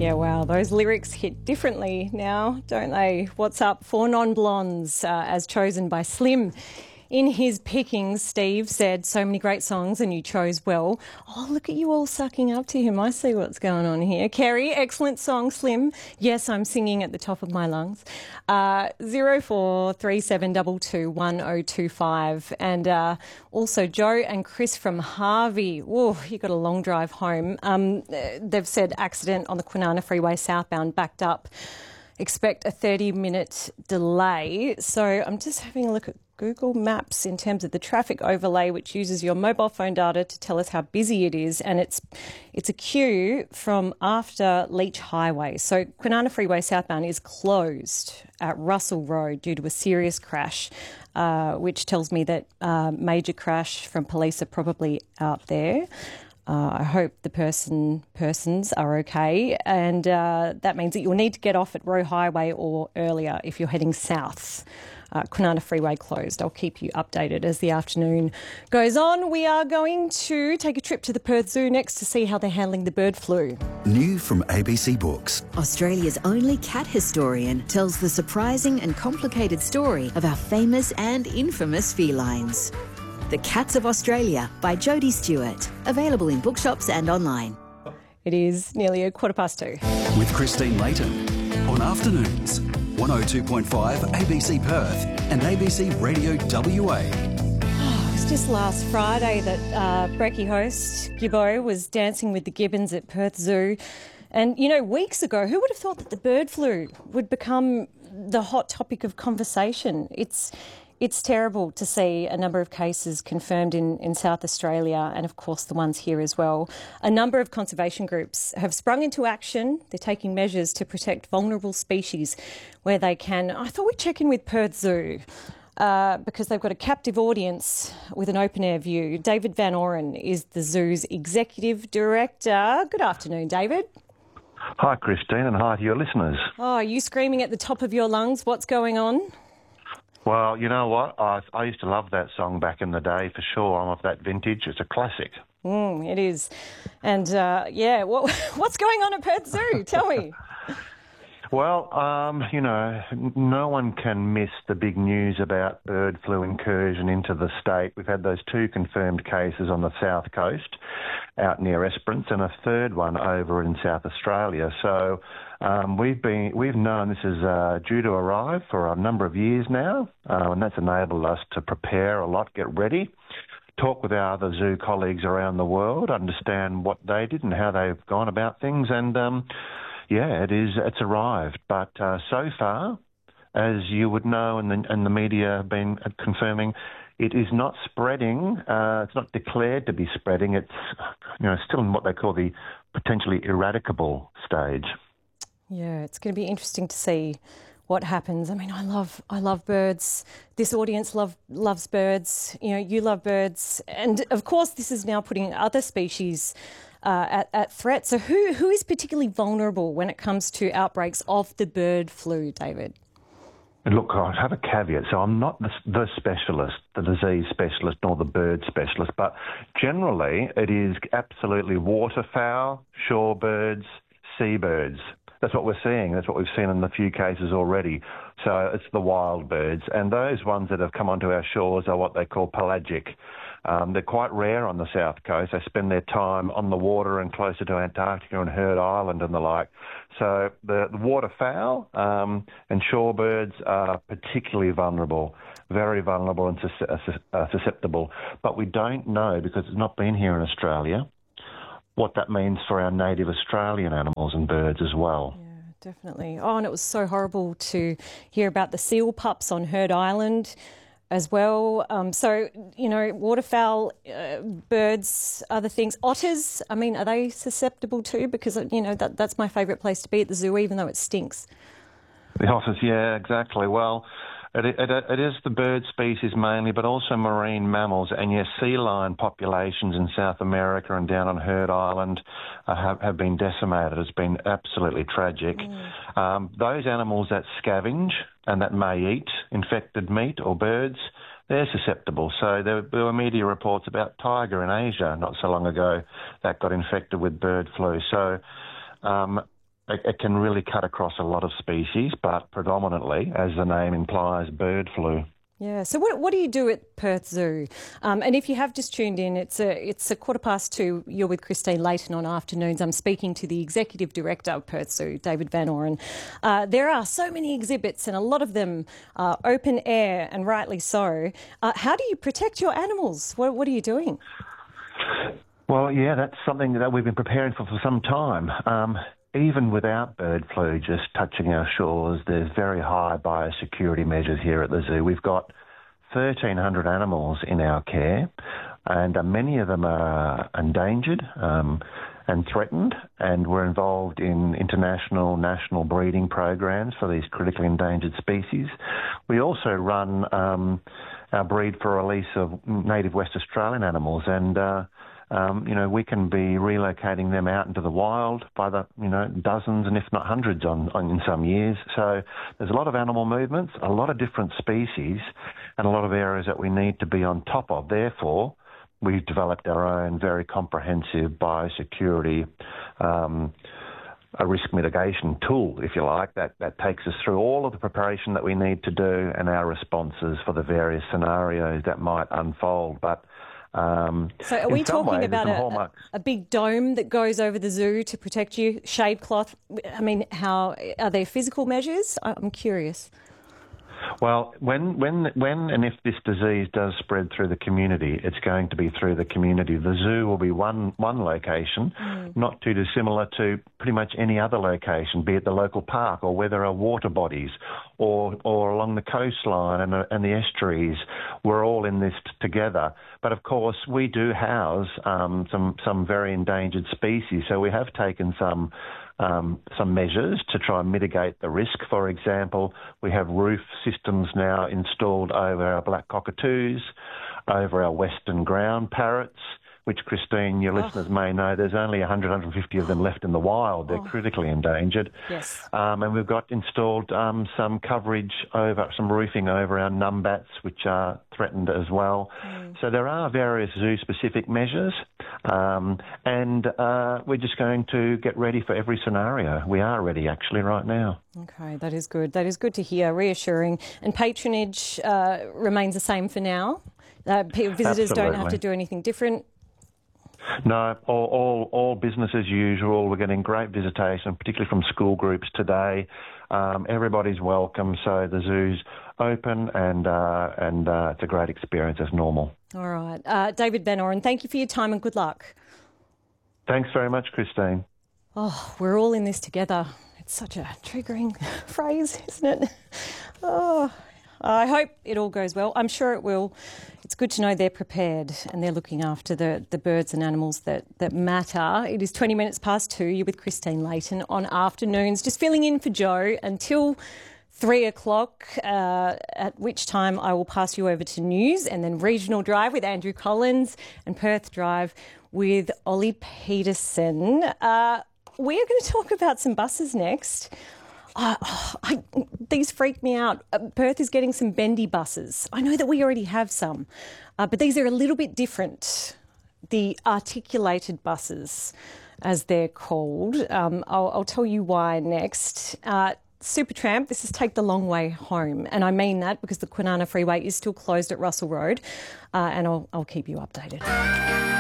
Yeah, wow, those lyrics hit differently now, don't they? What's up? Four non-blondes, as chosen by Slim. In his pickings, Steve said, so many great songs and you chose well. Oh, look at you all sucking up to him. I see what's going on here. Kerry, excellent song, Slim. Yes, I'm singing at the top of my lungs. 0437221025. And also Joe and Chris from Harvey. Whoa, you got a long drive home. They've said accident on the Kwinana Freeway southbound backed up. Expect a 30-minute delay. So I'm just having a look at Google Maps in terms of the traffic overlay, which uses your mobile phone data to tell us how busy it is. And it's a queue from after Leach Highway. So Kwinana Freeway southbound is closed at Russell Road due to a serious crash, which tells me that major crash from police are probably out there. I hope the persons are okay, and that means that you'll need to get off at Roe Highway or earlier if you're heading south. Kwinana Freeway closed. I'll keep you updated as the afternoon goes on. We are going to take a trip to the Perth Zoo next to see how they're handling the bird flu. New from ABC Books. Australia's only cat historian tells the surprising and complicated story of our famous and infamous felines. The Cats of Australia by Jodie Stewart. Available in bookshops and online. It is nearly 2:15. With Christine Layton on Afternoons. 102.5 ABC Perth and ABC Radio WA. It was just last Friday that Brekkie host Gibbo was dancing with the gibbons at Perth Zoo. And, you know, weeks ago, who would have thought that the bird flu would become the hot topic of conversation? It's terrible to see a number of cases confirmed in South Australia and, of course, the ones here as well. A number of conservation groups have sprung into action. They're taking measures to protect vulnerable species where they can. I thought we'd check in with Perth Zoo because they've got a captive audience with an open-air view. David Van Oren is the zoo's executive director. Good afternoon, David. Hi, Christine, and hi to your listeners. Oh, are you screaming at the top of your lungs? What's going on? Well, you know what? I used to love that song back in the day, for sure. I'm of that vintage. It's a classic. It is. And, what's going on at Perth Zoo? Tell me. Well, no one can miss the big news about bird flu incursion into the state. We've had those 2 confirmed cases on the south coast out near Esperance and a third one over in South Australia. So we've known this is due to arrive for a number of years now, and that's enabled us to prepare a lot, get ready, talk with our other zoo colleagues around the world, understand what they did and how they've gone about things, and it's arrived. But so far, as you would know, and the media have been confirming, it is not spreading. It's not declared to be spreading. It's still in what they call the potentially eradicable stage. Yeah, it's going to be interesting to see what happens. I mean, I love birds. This audience loves birds. You know, you love birds, and of course, this is now putting other species at threat. So, who is particularly vulnerable when it comes to outbreaks of the bird flu, David? Look, I have a caveat. So I'm not the specialist, the disease specialist, nor the bird specialist, but generally it is absolutely waterfowl, shorebirds, seabirds. That's what we're seeing. That's what we've seen in a few cases already. So it's the wild birds. And those ones that have come onto our shores are what they call pelagic. They're quite rare on the south coast. They spend their time on the water and closer to Antarctica and Heard Island and the like. So the waterfowl and shorebirds are particularly vulnerable, very vulnerable and susceptible. But we don't know, because it's not been here in Australia, what that means for our native Australian animals and birds as well. Yeah, definitely. Oh, and it was so horrible to hear about the seal pups on Heard Island as well. Waterfowl, birds, other things. Otters, I mean, are they susceptible too? Because, that's my favourite place to be at the zoo, even though it stinks. The otters, yeah, exactly. Well, it is the bird species mainly, but also marine mammals. And yes, sea lion populations in South America and down on Heard Island have been decimated. It's been absolutely tragic. Those animals that scavenge and that may eat infected meat or birds, they're susceptible. So there were media reports about tiger in Asia not so long ago that got infected with bird flu. So it can really cut across a lot of species, but predominantly, as the name implies, bird flu. Yeah. So what do you do at Perth Zoo? And if you have just tuned in, it's a 2:15. You're with Christine Layton on Afternoons. I'm speaking to the Executive Director of Perth Zoo, David Van Oren. There are so many exhibits and a lot of them are open air, and rightly so. How do you protect your animals? What are you doing? Well, yeah, that's something that we've been preparing for some time. Even without bird flu just touching our shores, there's very high biosecurity measures here at the zoo. We've got 1,300 animals in our care, and many of them are endangered and threatened, and we're involved in international, national breeding programs for these critically endangered species. We also run our breed for release of native West Australian animals, and we can be relocating them out into the wild by the, dozens and if not hundreds in some years. So there's a lot of animal movements, a lot of different species, and a lot of areas that we need to be on top of. Therefore, we've developed our own very comprehensive biosecurity a risk mitigation tool, if you like, that takes us through all of the preparation that we need to do and our responses for the various scenarios that might unfold. But so are we talking about a big dome that goes over the zoo to protect you, shade cloth? I mean, how are there physical measures? I'm curious. Well, when and if this disease does spread through the community, it's going to be through the community. The zoo will be one location, not too dissimilar to pretty much any other location, be it the local park or where there are water bodies or along the coastline and the estuaries. We're all in this together. But of course, we do house some very endangered species, so we have taken some measures to try and mitigate the risk. For example, we have roof systems now installed over our black cockatoos, over our western ground parrots, which, Christine, your listeners may know, there's only 150 of them left in the wild. They're critically endangered. Yes. And we've got installed some coverage over, some roofing over our numbats, which are threatened as well. So there are various zoo-specific measures, and we're just going to get ready for every scenario. We are ready, actually, right now. Okay, that is good. That is good to hear, reassuring. And patronage remains the same for now? Visitors Absolutely. Don't have to do anything different? No, all business as usual. We're getting great visitation, particularly from school groups today. Everybody's welcome, so the zoo's open and it's a great experience as normal. All right. David Van Oren, thank you for your time and good luck. Thanks very much, Christine. Oh, we're all in this together. It's such a triggering phrase, isn't it? Oh, I hope it all goes well. I'm sure it will. It's good to know they're prepared and they're looking after the birds and animals that matter. It is 20 minutes past 2. You're with Christine Layton on Afternoons. Just filling in for Joe until 3 o'clock, at which time I will pass you over to news, and then Regional Drive with Andrew Collins and Perth Drive with Ollie Peterson. We are going to talk about some buses next. These freak me out. Perth is getting some bendy buses. I know that we already have some, but these are a little bit different. The articulated buses, as they're called. I'll tell you why next. Supertramp, this is Take the Long Way Home. And I mean that because the Kwinana Freeway is still closed at Russell Road, and I'll keep you updated.